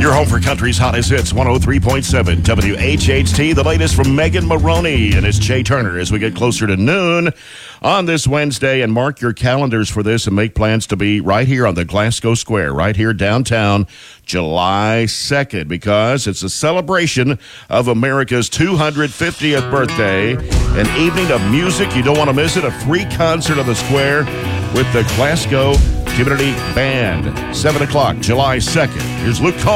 Your home for country's hottest hits, 103.7 WHHT. The latest from Megan Maroney and it's Jay Turner as we get closer to noon on this Wednesday. And mark your calendars for this and make plans to be right here on the Glasgow Square, right here downtown, July 2nd, because it's a celebration of America's 250th birthday. An evening of music. You don't want to miss it. A free concert on the square with the Glasgow Community Band. 7 o'clock, July 2nd. Here's Luke Cole.